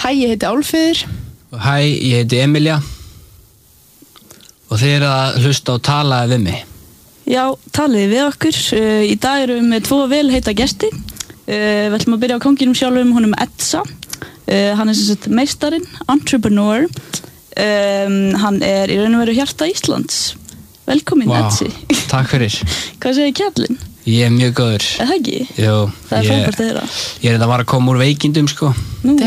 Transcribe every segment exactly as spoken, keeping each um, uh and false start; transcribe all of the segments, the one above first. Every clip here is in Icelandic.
Hæ, ég heiti Álfheiður. Hæ, ég heiti Emilía. Og þið eru að hlusta og tala við mig. Já, talið við okkur. Uh, í dag erum við með tvo vel heita gesti. Uh, við ætlum að byrja á konginum sjálfum, honum Edsa. Uh, hann er sem sagt meistarinn, entrepreneur. Um, hann er í raun og veru hjarta Íslands. Velkomin, wow, Edsi. Takk fyrir. Hvað segir kjallinn? Ég er mjög góður. Er það ekki? Jú. Það er frábært að heyra. Ég er þetta var að koma úr veikindum, sko. Nú.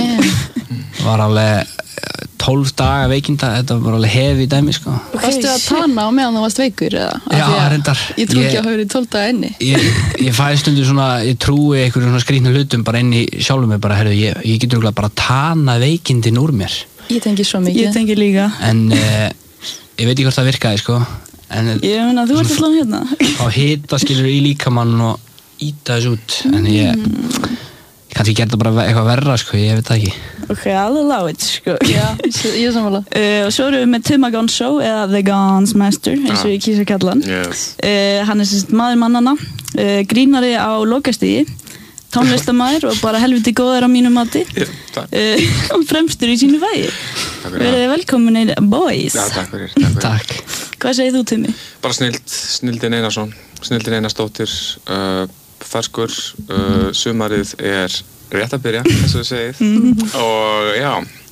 Var alveg tólf daga veikinda, þetta var alveg hefi í dæmi, sko. Okay. Varstu að tana á meðan þú varst veikur, eða? Já, reyndar. Ég trú ekki að hafa verið tólf daga inni. Ég, ég fæði stundu svona, ég trúi einhverjum svona skrýtnum hlutum bara inn í sjálfum mig, bara, herru, ég, ég getur bara tana veikindin úr mér. Ég tengi svo mikið. Ég tengi líka. En uh, ég veit ekki hvort það virkaði, sko. En, ég meina, þú ert allan hérna. Á hita skilur í líkamann og íta þessu út. En ég, ég kannski gera það bara eitthvað verra, sko, ég veit það ekki. Ok, I'll allow it, sko. Já, ég er sammála. Uh, og svo erum við með Tuma Gonzo, eða The Gons Master, eins og ég kýsa að kalla hann. Yes. Uh, hann er sérst maður mannana, uh, grínari á lokastigi, tónlistamæður og bara helviti góður á mínu mati. Já, takk. Uh, og fremstur í sínu vægi. Verið velkominir, boys. Já, takk fyrir, takk fyrir. Takk. Hvað segir þú, Tumi? Bara snild, Snildin Einarsson, Snildin Einarsdóttir, uh, ferskur, uh, sumarið er rétt að byrja, eins og þú segið. Mm. Og já,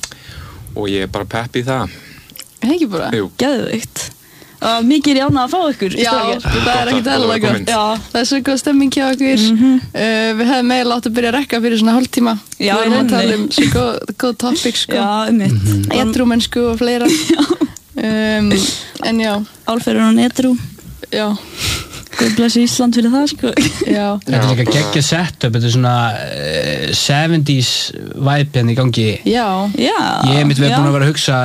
og ég er bara pepp í það. Er ekki bara? Jú. Geðveikt. Uh, mikið er jána að fá ykkur. Já, það er ekkert eðlilega gott. Já, það er svo góð stemming hjá okkur. Mm-hmm. uh, við hefum eiginlega átt að byrja að rekka fyrir svona hálftíma. Já, við erum að tala um svo góð, góð topic, sko. Já, um mitt. Mm-hmm. Edrúmennsku og fleira. um, en já. Álferður og Edrú. Já. Guð blessi Ísland fyrir það, sko. Já. Þetta er líka geggja setup, þetta er svona uh, seventies vibe hérna í gangi. Já. Já. Ég er mitt við búin að vera að hugsa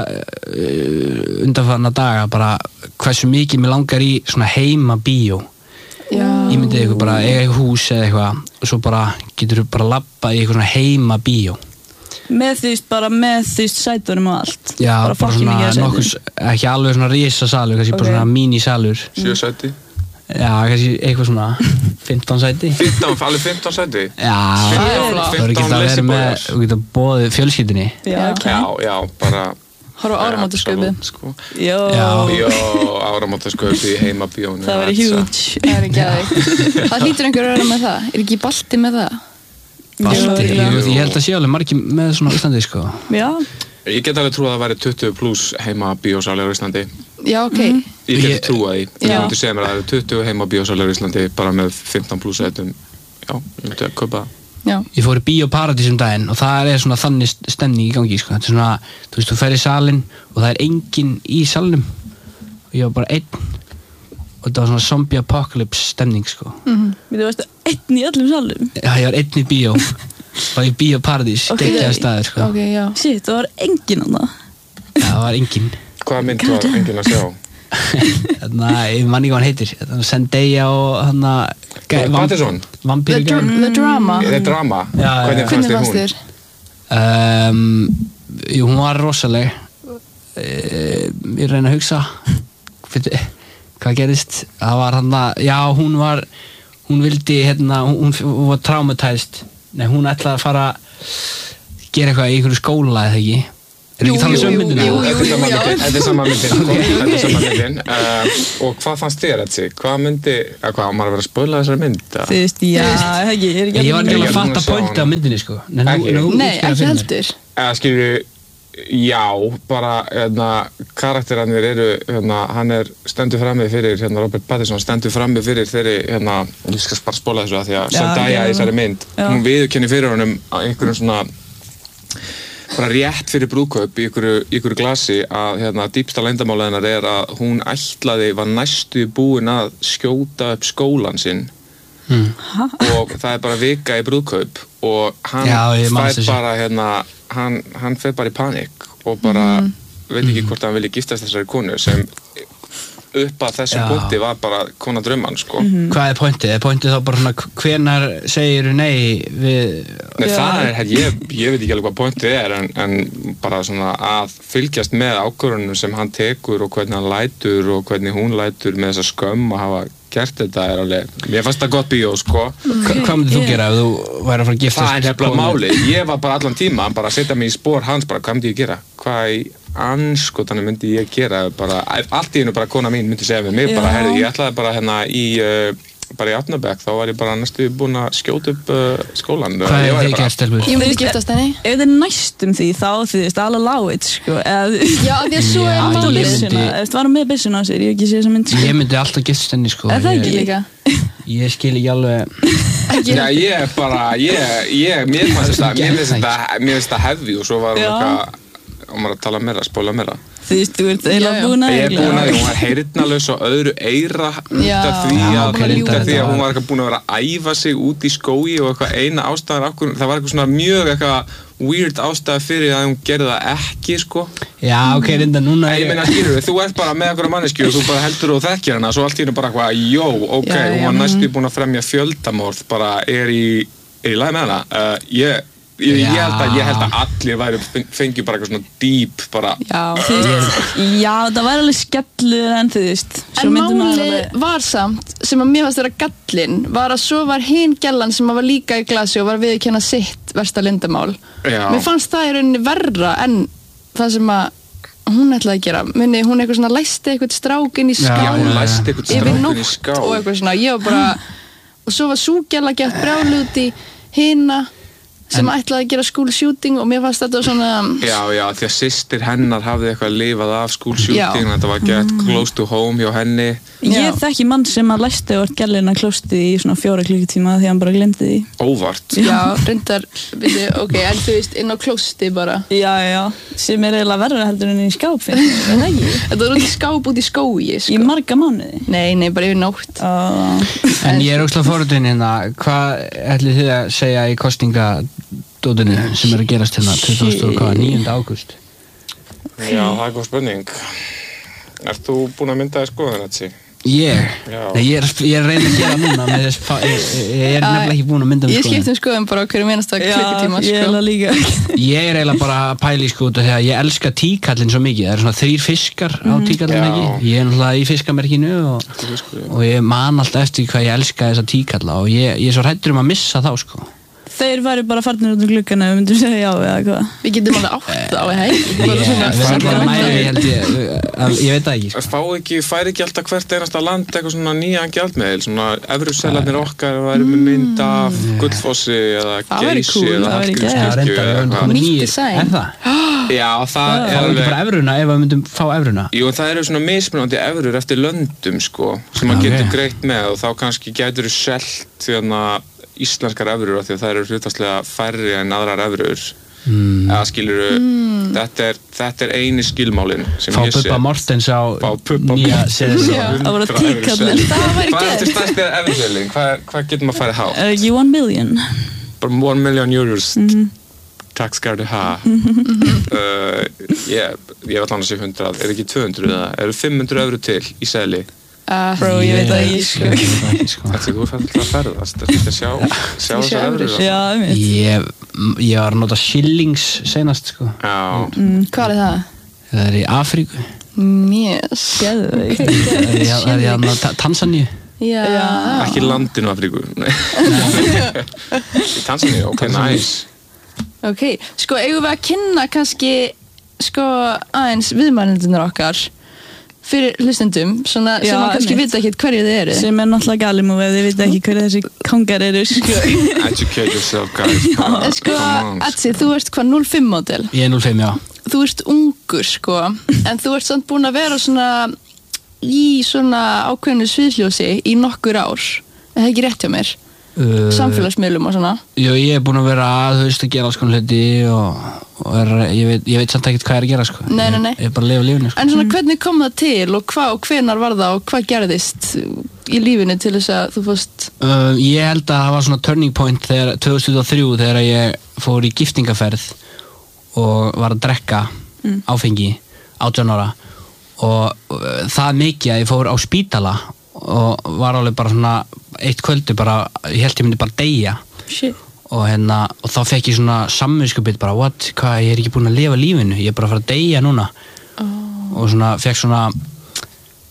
uh, undanfarna daga bara hversu mikið mér langar í svona heima bíó. Já. Ég myndi eitthvað bara eiga eitthvað hús eða eitthvað og svo bara getur þú bara labbað í eitthvað svona heima bíó. Með því bara með því sætunum og allt. Já, bara, bara svona nokkus, ekki alveg svona risasalur, kannski okay. Bara svona mínisalur. Sjö sæti. Já, kannski eitthvað svona fimmtán sæti. fimmtán, alveg fimmtán sæti? Já, það er ekki að vera með, þú getur bóðið fjölskyldunni. Já, okay. Já, já, bara... Horfa á áramótaskaupið. Sko. Jó. Jó, áramótaskaupið í heimabíónu. Það verður huge. Það er ekki aðeins. Það hlýtur einhver að vera með það. Er ekki Balti með það? Balti, ég, ég held að sé alveg margir með svona Íslandi, sko. Já. Ég get alveg trúið að það væri tuttugu pluss heimabíósalir á Íslandi. Já, ok. Mm. Ég get trúið því. Já. Ég myndi segja mér að það eru tuttugu heimabíósalir á Íslandi bara með fimmtán pluss sætum. Já, ég myndi að kaupa það. Já. Ég fór í Bíó Paradís um daginn og það er svona þannig stemning í gangi, sko. Þetta er svona, þú veist, þú fer í salinn og það er enginn í salnum og ég var bara einn og þetta var svona zombie apocalypse stemning, sko. Mhm. Þú varst einn í öllum salnum? Já, ég var einn í bíó. Það var í Bíó Paradís, okay. geggjaður staður, sko. Ok, já. Shit, það var enginn á það. Já, það var enginn. Hvaða mynd var enginn að sjá? Þannig að ég man ekki hvað hann heitir. Þannig að Zendaya og hann að... Pattinson? Vampíru The, the Drama. The Drama? Já, hvernig já. fannst þér fannst hún? þér? Um, jú, hún var rosaleg. Uh, ég reyna að hugsa. Fyrir, hvað gerist? Það var hann að... Já, hún var... Hún vildi, hérna... Hún, hún var traumatized. Nei, hún ætlaði að fara... Gera eitthvað í einhverju skóla, eða ekki? Er Jú, ekki talað jú, um myndina? jú, jú, jú, já. Þetta er sama myndin, sko. Þetta er sama myndin. Uh, og hvað fannst þér, Etsi? Hvað myndi... Að hvað, maður að vera að spoila þessari mynd? Þú veist, já, ekki, ég er ekki... Ég var ekki Ég alveg er að búin að fatta sjá pointi hana. á myndinni, sko. Nei, nú- Ekki? nú- Nei, útskýra ekki fyrir mér. heldur. Eða skilju, já, bara, hérna, karakterarnir eru, hérna, hann er stendur frammi fyrir, hérna, Robert Pattinson stendur frammi fyrir þeirri, hérna, ég skal bara spóla þessu að því að Já, Zendaya já, í þessari mynd, já. hún viðurkennir fyrir honum á einhverjum svona, bara rétt fyrir brúðkaup í einhverju, í einhverju glasi að, hérna, dýpsta leyndarmál hennar er að hún ætlaði, var næstu búin að skjóta upp skólann sinn. Hmm. Og það er bara vika í brúðkaup og hann Já, ég man fær þessu. bara hérna, hann, hann fer bara í panik og bara veit ekki hvort hann vilji giftast þessari konu sem upp að þessum Já. punkti var bara kona drauman, sko. Hvað er pointið? Er pointið þá bara svona hvenar segir nei við... Nei, það er, ég, ég veit ekki alveg hvað pointið er en, en bara svona að fylgjast með ákvörðunum sem hann tekur og hvernig hann lætur og hvernig hún lætur með þessa skömm að hafa gert þetta er alveg, mér fannst það gott bíó sko. okay. Hvað myndir þú gera ef þú væri að fara að giftast? Það er nefnilega málið, ég var bara allan tíma bara að setja mig í spór hans, bara hvað myndi ég gera hvað í anskotanum myndi ég gera bara, allt í einu bara kona mín myndi segja við mig, bara herri, ég ætlaði bara hérna í uh, bara í Átnabekk, þá var ég bara næstu búin að skjóta upp uh, skólan. Hvað er þið gert, Stelbur? Ég myndi giftast henni. Ef þið næstum því, þá þú veist, all allow it, sko. Eða, já, því að svo er málið. Þú varum með byssuna á sér, ég hef ekki séð þessa mynd. Ég myndi alltaf giftast henni, sko. Er það ekki líka? Ég skil ekki alveg... Já, ég bara, ég, ég, mér fannst þetta, mér finnst þetta, mér finnst þetta hefði og svo var hún eitthvað, og maður að tala meira, spóla meira. Þú veist, þú ert eiginlega búin að... Ég er búin að því, hún var heyrnarlaus á öðru eyra út af því að, út af því að hún var eitthvað búin að vera að æfa sig út í skógi og eitthvað eina ástæðan af hverju, það var eitthvað svona mjög eitthvað weird ástæða fyrir að hún gerði það ekki, sko. Já, ok, reynda núna... Ég meina, skilur við, þú ert bara með einhverja manneskju og þú bara heldur og þekkir hana, svo allt í hennu bara eitthvað, jó, ok, hún var næstu búin að fremja fjöldamorð, bara er í, er í lagi með hana. Uh, ég, Ég, ég, held að, ég held að allir væri fengi bara eitthvað svona deep bara já, þú veist, já, það væri alveg skellur en þú veist en málið var samt sem að mér fannst vera gallinn var að svo var hin gellan sem var líka í glasi og var viðurkenna sitt versta leyndarmál mér fannst það í rauninni verra en það sem að hún ætlaði að gera Muni, hún eitthvað svona læsti eitthvað strákinn í skáp já, hún læsti eitthvað strákinn í skáp og eitthvað svona, ég var bara og svo var sú gella gett brjálu út í hina sem en, ætlaði að gera school shooting og mér fannst þetta svona já, já, því að systir hennar hafði eitthvað lifað af school shooting þetta var gett mm. close to home hjá henni ég þekki mann sem að læsti og gælina klósti í svona fjóra klukkutíma því hann bara glemdi því óvart já, reyndar, veitu, ok, en þú veist inn á klósti bara já, já, sem er eiginlega verra heldur en í skáp þetta var út í skáp út í skói sko. í marga mánuði nei, nei, bara yfir nótt uh. en ég er óslega forutinn hérna hvað ætlið þið að segja í kosninga dótinu sem er að gerast hérna tuttugasta og níunda ágúst Já, það er góð spurning Ert þú búin að mynda þér skoðun, Atsi? Ég? Nei, ég er, ég er reynd að gera núna með þess ég, ég er nefnilega ekki búin að mynda um skoðun Ég skipti um skoðun bara á hverju minnasta klukkutíma Já, ég er líka Ég er eiginlega bara að pæla í sko út af því að ég elska tíkallinn svo mikið það eru svona þrír fiskar á tíkallinn ekki ég er náttúrulega í fiskamerkinu og, og ég man alltaf eftir hvað ég elska þessa tíkalla og ég, ég er svo hræddur um að missa þá sko Þeir væri bara farnir út um gluggana ef við myndum segja já eða hvað. Við getum alveg átt á hei. Það er bara mæri, ég held ég, ég veit það ekki. Fá ekki, fær ekki alltaf hvert einasta land eitthvað svona nýjan gjaldmiðil, svona evruseðlarnir okkar væri með mynd af Gullfossi eða Geysi eða Hallgrímskirkju eða eitthvað. Nýtt sæn. Er það? Já, það er alveg. Það er ekki bara evruna ef við myndum fá evruna. Jú, það eru svona mismunandi evrur eftir löndum, sko, sem maður getur greitt með og þá kannski gætur þú selt þérna íslenskar evrur af því að það eru hlutfallslega færri en aðrar evrur mm. eða skilur mm. þetta, er, þetta er eini skilmálin sem Fá ég sé Bubba Mortens á nýja það var að tíkallin hvað er þetta stærsti evrusölin? Hvað, hvað getur maður að fara hátt? Uh, you one million bara one million euros mm-hmm. taxgardu ha uh, ég, ég er allan að sé hundrað er ekki tvö hundruð eða eru fimm hundruð evrur til í seðli Uh, Bro, ég veit að ég sko Þetta er þú fælt að ferðast Þetta er að sjá, sjá þessar evrur Já, ég Ég var að nota shillings senast sko Já mm, Hvað er það? Það er í Afríku Mjöss Geðveikt Það er í hérna Tansaníu Já Ekki landinu Afríku Í Tansaníu, ok, nice Ok, sko, eigum við að kynna kannski sko aðeins viðmælendunar okkar fyrir hlustendum, svona Já, sem að kannski vita ekki hverju þið eru sem er náttúrulega galimúf ef þið vita ekki hverju þessi kongar eru sko. Educate yourself guys come, sko, Atsi, þú ert hvað núll fimm model? Ég er núll fimm, já Þú ert ungur, sko en þú ert samt búin að vera svona í svona ákveðnu sviðhljósi í nokkur ár er það ekki rétt hjá mér? Uh, samfélagsmiðlum og svona Jú, ég er búin að vera að, þú veist, að gera alls konar hluti og, og er, ég, veit, ég veit samt ekkert hvað er að gera, sko Nei, nei, nei Ég er bara að lifa lífinu, sko En svona, hvernig kom það til og hvað og hvenar var það og hvað gerðist í lífinu til þess að þú fórst uh, Ég held að það var svona turning point þegar tvö þúsund og þrjú þegar ég fór í giftingaferð og var að drekka mm. áfengi átján ára og uh, það mikið að ég fór á spítala og var alveg bara svona eitt kvöldi bara, ég held ég myndi bara deyja Shit. og hérna og þá fekk ég svona samviskubit bara what, hvað, ég er ekki búin að lifa lífinu ég er bara að fara að deyja núna oh. og svona fekk svona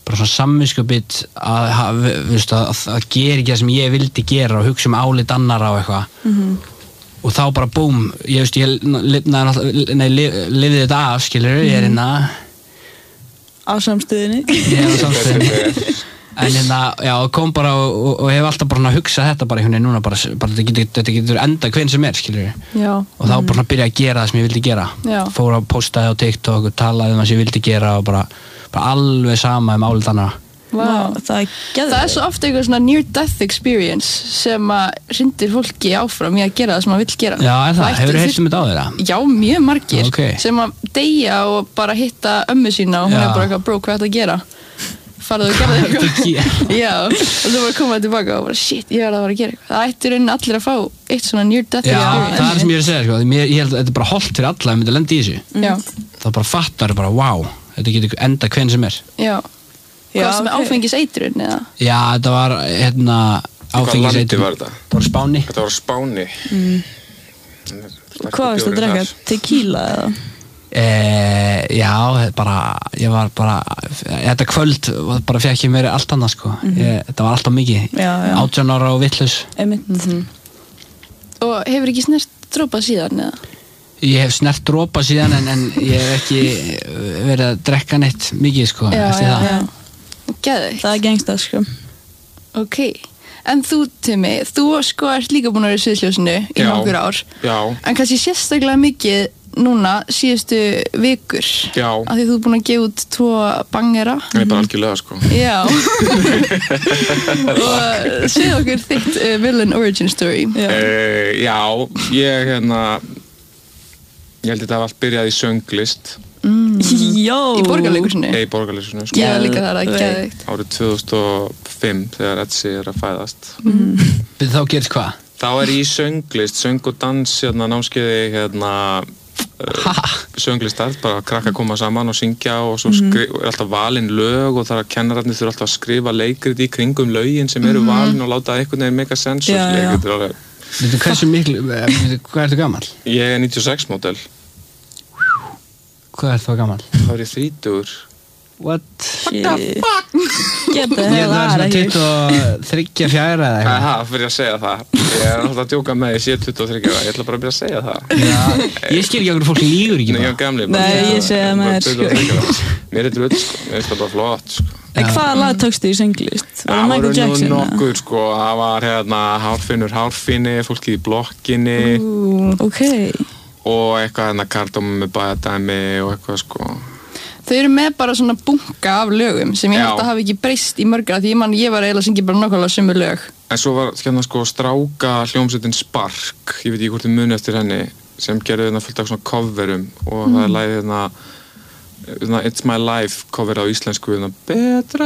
bara svona samviskubit að, að, að, að, að gera ekki það sem ég vildi gera og hugsa um álit annara og eitthvað mm-hmm. og þá bara búm ég veist ég lifnaði nei, lifði þetta af skilur ég er hérna á samstöðinni ég er á samstöðinni en hérna, já, kom bara og, og, og hef alltaf bara hugsað þetta bara einhvern veginn núna bara, bara þetta getur, þetta getur enda hvern sem er, skilur já. Og þá bara byrja að gera það sem ég vildi gera já. Fór að postaði á TikTok og talaði um það sem ég vildi gera og bara, bara alveg sama um álið annara wow. það, er það er svo ofta eitthvað svona near death experience sem að hrindir fólki áfram í að gera það sem maður vill gera já, er það, það hefur þú heyrt um þetta á þeirra? Já, mjög margir okay. sem að deyja og bara hitta ömmu sína og hún já. Er bara eitthvað, bro, hvað er þetta að gera? Farðu og gerði eitthvað já, og þú var að koma tilbaka og bara shit, ég verði að vera að gera eitthvað það ætti raunin allir að fá eitt svona near death já, það er sem ég er að segja, sko mér, ég held að þetta er bara holdt fyrir alla að mynda að lenda í þessu já. Það bara fattar bara, wow þetta getur enda hvern sem er já, hvað sem er áfengiseitrun eða? Já, þetta var hérna áfengiseitrun var þetta? Það var Spáni Þetta var Spáni mm. Hvað varst að drekka? Tequila eða? Eh, já, bara ég var bara, þetta kvöld bara fekk ég mér allt annað sko mm-hmm. ég, þetta var alltaf mikið, átján ára og vitlaus mm-hmm. Og hefur ekki snert dropað síðan eða? Ég hef snert dropað síðan en, en ég hef ekki verið að drekka neitt mikið sko já, eftir já, það já. Geðveikt. Það er gengstað sko Ok, en þú Tumi, þú sko ert líka búin að vera í Sviðsljósinu í nokkur ár já. En kannski sérstaklega mikið núna síðustu vikur já. Af því þú er búin að gefa út tvo bangera ég er bara algjörlega sko já og segð okkur þitt uh, villain origin story já. Uh, já, ég hérna ég held að þetta hafa allt byrjað í sönglist mm. í Borgarleikhúsinu í Borgarleikhúsinu sko. já, líka það er að geðveikt árið tvö þúsund og fimm þegar Etsi er að fæðast mm. Þá gerist hvað? Þá er ég í sönglist, söng og dans hérna, námskeiði hérna uh, sönglistar, bara krakka koma saman og syngja og svo skri, mm-hmm. er alltaf valin lög og þar að kennararnir þurfa alltaf að skrifa leikrit í kringum lögin sem eru mm-hmm. valin og láta einhvern veginn make a sense já, já. alveg... Veitu, hversu miklu, hvað ertu gamall? Ég er níutíu og sex módel Hvað ert þú gamall? Þá er ég þrítugur What? What the fuck? Get the Ég hell er out of svona tuttugu og þriggja fjara eða eitthvað Aha, fyrir að segja það Ég er alltaf að djóka með, ég sé tuttugu og þriggja Ég ætla bara að byrja að segja það Já, ég skil ekki okkur fólk lígur ekki Nei, ég er gamli Nei, ég segja með þér sko Mér er drull, sko, mér finnst það bara flott sko. En hvaða lag tókstu í sönglist? Var það Michael Jackson? Það voru nokkur sko, það var hérna Hárfinnur Hárfinni, fólkið í blokkinni uh, Ok Og eitthvað hérna Kardóma með bæjadæmi og eitthvað sko Þau eru með bara svona bunka af lögum sem ég held að hafa ekki breyst í mörgra því ég man ég var eiginlega að syngja bara nákvæmlega sömu lög En svo var hérna sko stráka hljómsveitin Spark ég veit ekki hvort þið muni eftir henni sem gerði hérna fullt af svona coverum og mm. það er lagið hérna, hérna It's My Life cover á íslensku hérna Betra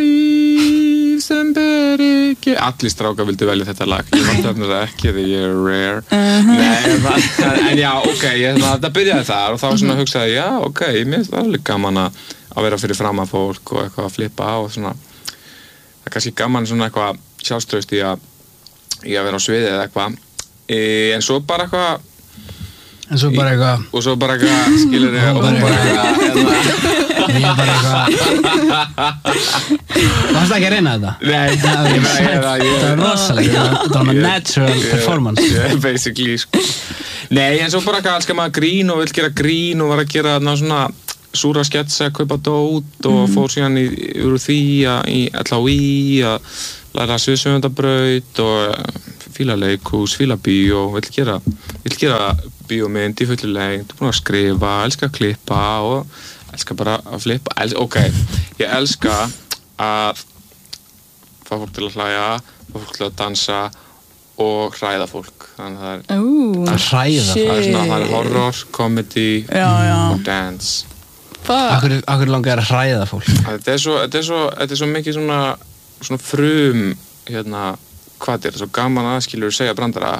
líf sem ber ekki Allir stráka vildi velja þetta lag ég vant að það ekki því ég er rare uh-huh. Nei, en, en já, ok ég, það byrjaði þar og þá svona hugsaði já, ok, mér finnst það alveg gaman að vera fyrir framan fólk og eitthvað að flippa á og svona það er kannski gaman svona eitthvað sjálfstraust í að, í að vera á sviði eða eitthvað e, en svo bara eitthvað En svo bara eitthvað Og svo bara eitthvað, skilur ég Og bara eitthvað Ég er bara eitthvað Varst það ekki að reyna þetta? Nei Það er rosalega Það var natural performance yeah, Basically sko. Nei, en svo bara eitthvað alls maður grín og vill gera grín og var að gera ná, svona súra sketsa, kaupa dót og mm. fór síðan í, úr því að, í L H I að læra sviðsöfundabraut og fíla leikhús, fíla bíó vill gera, vill gera bíómynd í fullu lengt, búin að skrifa elska að klippa og elska bara að flippa, Els, ok ég elska að fá fólk til að hlæja fá fólk til að dansa og hræða fólk þannig að það er Ooh, að hræða það er, svona, það er horror, comedy já, já. og dance Akkur, akkur langar að hræða fólk þetta er svo, þetta er svo, þetta er svo mikið svona, svona frum hérna, hvað er það svo gaman aðskilur að segja brandara